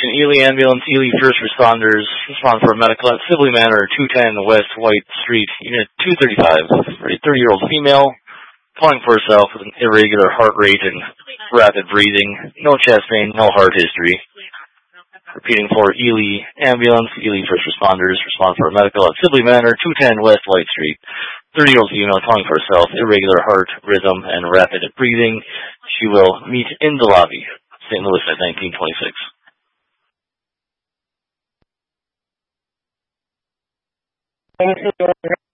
Attention Ely Ambulance, Ely First Responders, respond for a medical at Sibley Manor, 210 West White Street, Unit 235. For a 30-year-old female, calling for herself with an irregular heart rate and rapid breathing, no chest pain, no heart history. Repeating for Ely Ambulance, Ely First Responders, respond for a medical at Sibley Manor, 210 West White Street. 30-year-old female calling for herself, irregular heart rhythm and rapid breathing. She will meet in the lobby. St. Louis at 1926.